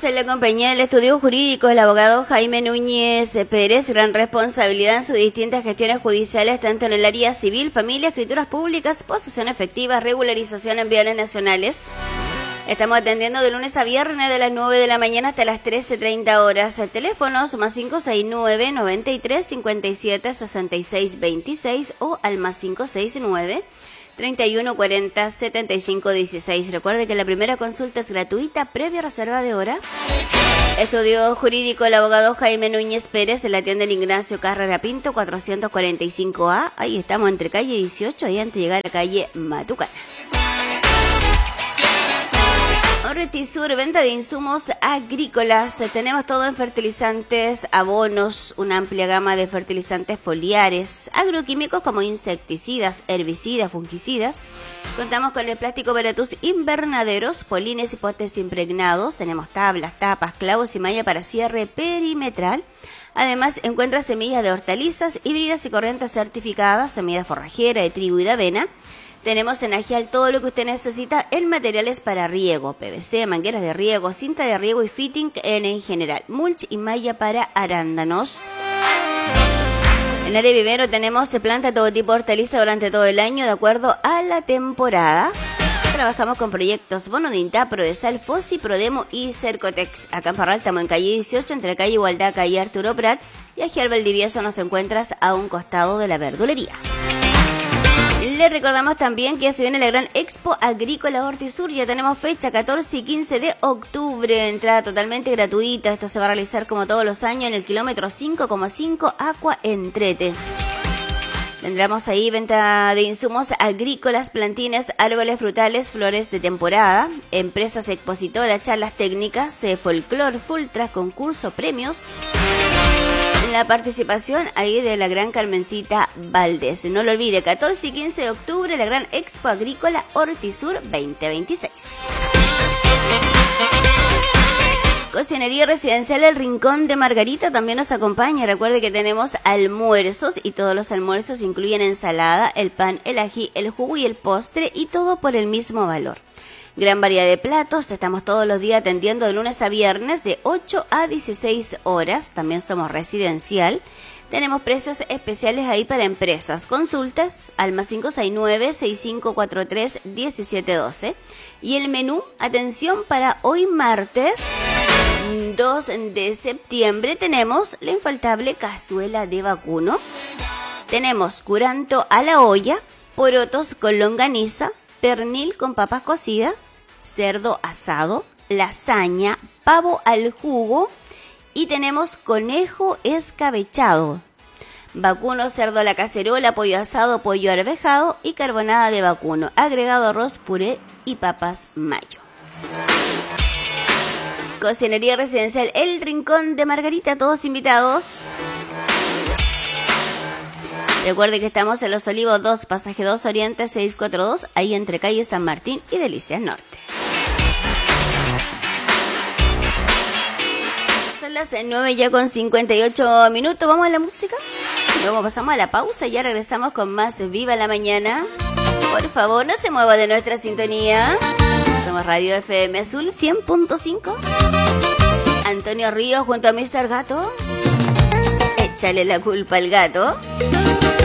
Estamos en la compañía del estudio jurídico, el abogado Jaime Núñez Pérez, gran responsabilidad en sus distintas gestiones judiciales, tanto en el área civil, familia, escrituras públicas, posesión efectiva, regularización en bienes nacionales. Estamos atendiendo de lunes a viernes de las 9 de la mañana hasta las 13:30 horas. Teléfonos más 569 93 57 66 26 o al más 569 31 40 75 16. Recuerde que la primera consulta es gratuita, previa reserva de hora. Estudio jurídico, el abogado Jaime Núñez Pérez, en la tienda del Ignacio Carrera Pinto, 445A. Ahí estamos entre calle 18 y antes de llegar a calle Matucana. Hortisur, venta de insumos agrícolas. Tenemos todo en fertilizantes, abonos, una amplia gama de fertilizantes foliares, agroquímicos como insecticidas, herbicidas, fungicidas. Contamos con el plástico Veratus invernaderos, polines y postes impregnados. Tenemos tablas, tapas, clavos y malla para cierre perimetral. Además, encuentra semillas de hortalizas, híbridas y corrientes certificadas, semillas forrajeras de trigo y de avena. Tenemos en Agial todo lo que usted necesita en materiales para riego, PVC, mangueras de riego, cinta de riego y fitting en general, mulch y malla para arándanos. En área vivero tenemos planta todo tipo de hortaliza durante todo el año de acuerdo a la temporada. Trabajamos con proyectos Bono de INTA, Prodesal, Fossi, Prodemo y Cercotex. Acá en Parral estamos en calle 18, entre calle Igualdad, calle Arturo Prat, y Agial Valdivieso nos encuentras a un costado de la verdulería. Le recordamos también que ya se viene la gran Expo Agrícola Hortisur. Ya tenemos fecha 14 y 15 de octubre. Entrada totalmente gratuita. Esto se va a realizar como todos los años en el kilómetro 5,5 Aqua Entrete. Tendremos ahí venta de insumos agrícolas, plantines, árboles frutales, flores de temporada, empresas expositoras, charlas técnicas, folclor, full track, concurso, premios. La participación ahí de la gran Carmencita Valdés. No lo olvide, 14 y 15 de octubre, la gran Expo Agrícola Hortisur 2026. Cocinería Residencial El Rincón de Margarita también nos acompaña. Recuerde que tenemos almuerzos y todos los almuerzos incluyen ensalada, el pan, el ají, el jugo y el postre y todo por el mismo valor. Gran variedad de platos, estamos todos los días atendiendo de lunes a viernes de 8 a 16 horas, también somos residencial. Tenemos precios especiales ahí para empresas. Consultas al más 569-6543-1712. Y el menú, atención, para hoy martes 2 de septiembre tenemos la infaltable cazuela de vacuno. Tenemos curanto a la olla, porotos con longaniza, pernil con papas cocidas, cerdo asado, lasaña, pavo al jugo y tenemos conejo escabechado, vacuno, cerdo a la cacerola, pollo asado, pollo arvejado y carbonada de vacuno, agregado arroz, puré y papas mayo. Cocinería Residencial El Rincón de Margarita, todos invitados. Recuerde que estamos en Los Olivos 2, pasaje 2 Oriente 642, ahí entre calle San Martín y Delicias Norte. Son las 9 ya con 58 minutos. ¿Vamos a la música? Luego pasamos a la pausa y ya regresamos con más Viva la Mañana. Por favor, no se mueva de nuestra sintonía. Somos Radio FM Azul 100.5. Antonio Ríos junto a Mr. Gato. Échale la culpa al gato.